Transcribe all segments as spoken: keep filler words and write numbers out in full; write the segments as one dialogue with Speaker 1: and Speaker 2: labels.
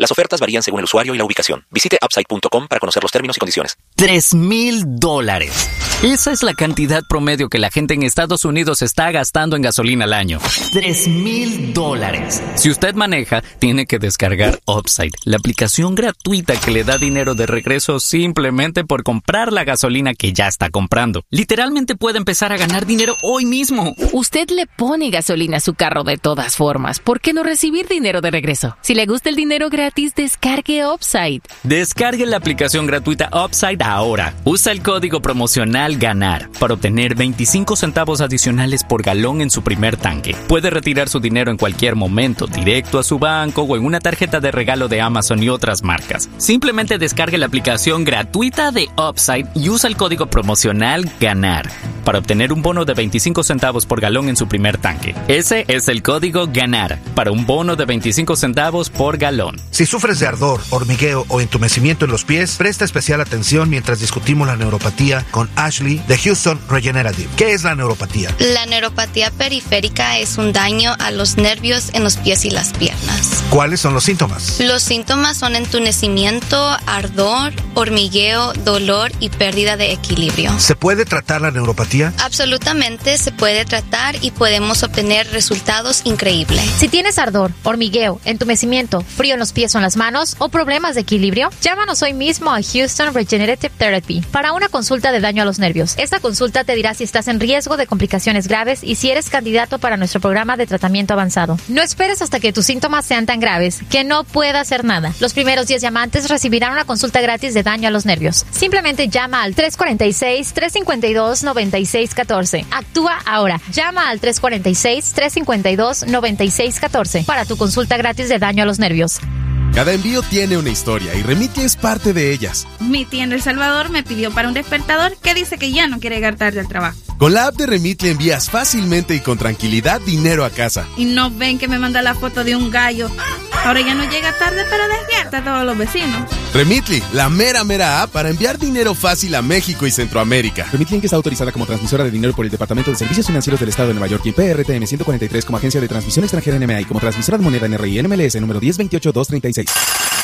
Speaker 1: Las ofertas varían según el usuario y la ubicación. Visite upside punto com para conocer los términos y condiciones.
Speaker 2: Tres mil dólares. Esa es la cantidad promedio que la gente en Estados Unidos está gastando en gasolina al año. Tres mil dólares. Si usted maneja, tiene que descargar Upside, la aplicación gratuita que le da dinero de regreso simplemente por comprar la gasolina que ya está comprando. Literalmente puede empezar a ganar dinero hoy mismo.
Speaker 3: Usted le pone gasolina a su carro de todas formas. ¿Por qué no recibir dinero de regreso? Si le gusta el dinero gratis, descargue Upside.
Speaker 2: Descargue la aplicación gratuita Upside ahora. Usa el código promocional GANAR para obtener veinticinco centavos adicionales por galón en su primer tanque. Puede retirar su dinero en cualquier momento, directo a su banco o en una tarjeta de regalo de Amazon y otras marcas. Simplemente descargue la aplicación gratuita de Upside y usa el código promocional GANAR para obtener un bono de veinticinco centavos por galón en su primer tanque. Ese es el código GANAR para un bono de veinticinco centavos por galón.
Speaker 4: Si sufres de ardor, hormigueo o entumecimiento en los pies, presta especial atención mientras discutimos la neuropatía con Ashley de Houston Regenerative. ¿Qué es la neuropatía?
Speaker 5: La neuropatía periférica es un daño a los nervios en los pies y las piernas.
Speaker 4: ¿Cuáles son los síntomas?
Speaker 5: Los síntomas son entumecimiento, ardor, hormigueo, dolor y pérdida de equilibrio.
Speaker 4: ¿Se puede tratar la neuropatía?
Speaker 5: Absolutamente se puede tratar y podemos obtener resultados increíbles.
Speaker 6: Si tienes ardor, hormigueo, entumecimiento, frío en los pies o en las manos o problemas de equilibrio, llámanos hoy mismo a Houston Regenerative Therapy para una consulta de daño a los nervios. Esta consulta te dirá si estás en riesgo de complicaciones graves y si eres candidato para nuestro programa de tratamiento avanzado. No esperes hasta que tus síntomas sean tan graves que no pueda hacer nada. Los primeros diez llamantes recibirán una consulta gratis de daño a los nervios. Simplemente llama al tres cuatro seis, tres cinco dos, nueve seis uno cuatro. Actúa ahora. Llama al tres cuatro seis, tres cinco dos, nueve seis uno cuatro para tu consulta gratis de daño a los nervios.
Speaker 7: Cada envío tiene una historia y Remitly es parte de ellas.
Speaker 8: Mi tía en El Salvador me pidió para un despertador que dice que ya no quiere llegar tarde al trabajo.
Speaker 7: Con la app de Remitly envías fácilmente y con tranquilidad dinero a casa.
Speaker 8: Y no ven que me manda la foto de un gallo. Ahora ya no llega tarde, pero despierta a todos los vecinos.
Speaker 7: Remitly, la mera mera app para enviar dinero fácil a México y Centroamérica.
Speaker 9: Remitly está autorizada como transmisora de dinero por el Departamento de Servicios Financieros del Estado de Nueva York y P R T M ciento cuarenta y tres como agencia de transmisión extranjera N M A y como transmisora de moneda N R I N M L S número diez veintiocho dos treinta y seis.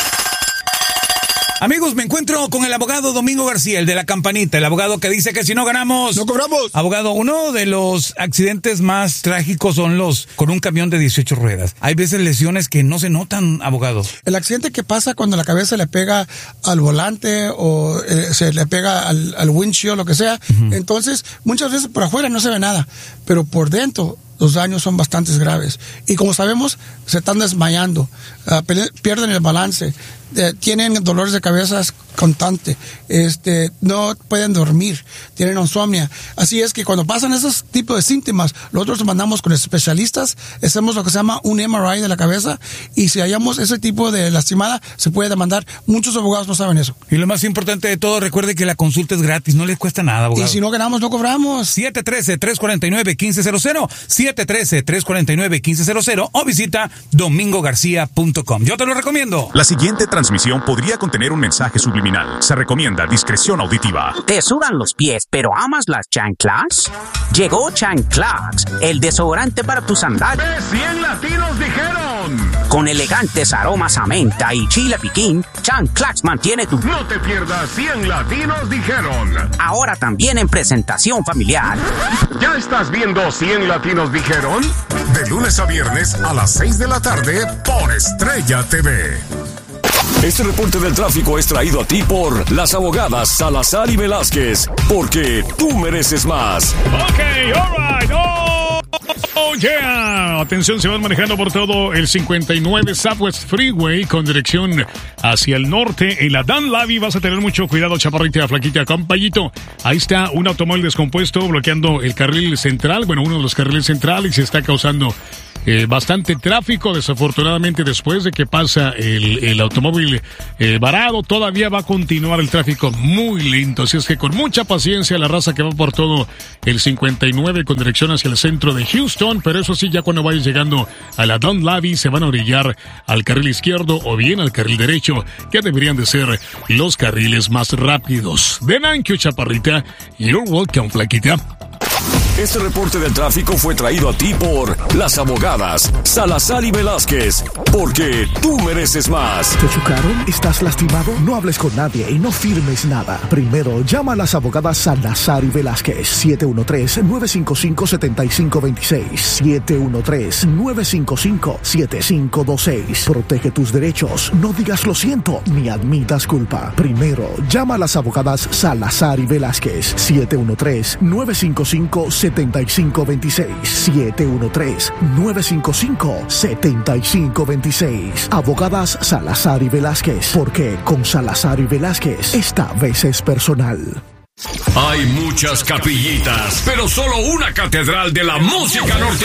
Speaker 10: Amigos, me encuentro con el abogado Domingo García, el de la campanita, el abogado que dice que si no ganamos...
Speaker 11: ¡No cobramos!
Speaker 10: Abogado, uno de los accidentes más trágicos son los con un camión de dieciocho ruedas. Hay veces lesiones que no se notan, abogado.
Speaker 11: El accidente que pasa cuando la cabeza le pega al volante o eh, se le pega al, al windshield, lo que sea, uh-huh. Entonces muchas veces por afuera no se ve nada, pero por dentro... los daños son bastante graves. Y como sabemos, se están desmayando, uh, pierden el balance, eh, tienen dolores de cabeza constante, este, no pueden dormir, tienen insomnia. Así es que cuando pasan esos tipos de síntomas, nosotros mandamos con especialistas, hacemos lo que se llama un M R I de la cabeza, y si hallamos ese tipo de lastimada, se puede demandar. Muchos abogados no saben eso.
Speaker 10: Y lo más importante de todo, recuerde que la consulta es gratis, no les cuesta nada, abogado.
Speaker 11: Y si no ganamos, no cobramos.
Speaker 10: siete uno tres, tres cuatro nueve, uno cinco cero cero, siete uno tres, tres cuatro nueve, uno cinco cero cero o visita domingo garcía punto com. Yo te lo recomiendo.
Speaker 12: La siguiente transmisión podría contener un mensaje subliminal. Se recomienda discreción auditiva.
Speaker 13: ¿Te sudan los pies, pero amas las chanclas? Llegó Chanclax, el desodorante para tus sandalias.
Speaker 14: cien latinos dijeron.
Speaker 13: Con elegantes aromas a menta y chile piquín, Chanclax mantiene tu...
Speaker 14: No te pierdas cien latinos dijeron.
Speaker 13: Ahora también en presentación familiar.
Speaker 14: ¿Ya estás viendo cien latinos dijeron?
Speaker 12: De lunes a viernes a las seis de la tarde por Estrella T V.
Speaker 15: Este reporte del tráfico es traído a ti por las abogadas Salazar y Velázquez, porque tú mereces más.
Speaker 16: Ok, alright, oh, oh yeah. Atención, se van manejando por todo el cincuenta y nueve Southwest Freeway con dirección hacia el norte. En la Dunlavy vas a tener mucho cuidado, chaparrita, flaquita, compayito. Ahí está un automóvil descompuesto bloqueando el carril central, bueno, uno de los carriles centrales, y se está causando Eh, bastante tráfico. Desafortunadamente, después de que pasa el, el automóvil eh, varado, todavía va a continuar el tráfico muy lento. Así es que con mucha paciencia la raza que va por todo el cincuenta y nueve con dirección hacia el centro de Houston. Pero eso sí, ya cuando vayas llegando a la Dunlavy se van a orillar al carril izquierdo o bien al carril derecho, que deberían de ser los carriles más rápidos. De Thank you, chaparrita. You're welcome, flaquita.
Speaker 15: Este reporte del tráfico fue traído a ti por las abogadas Salazar y Velázquez, porque tú mereces más.
Speaker 17: ¿Te chocaron? ¿Estás lastimado? No hables con nadie y no firmes nada. Primero, llama a las abogadas Salazar y Velázquez. siete uno tres, nueve cinco cinco, siete cinco dos seis. siete uno tres, nueve cinco cinco, siete cinco dos seis. Protege tus derechos. No digas lo siento ni admitas culpa. Primero, llama a las abogadas Salazar y Velázquez. siete uno tres, nueve cinco cinco, siete cinco dos seis. siete uno tres, nueve cinco cinco, siete cinco dos seis. Abogadas Salazar y Velázquez, porque con Salazar y Velázquez esta vez es personal.
Speaker 12: Hay muchas capillitas, pero solo una catedral de la música norteamericana.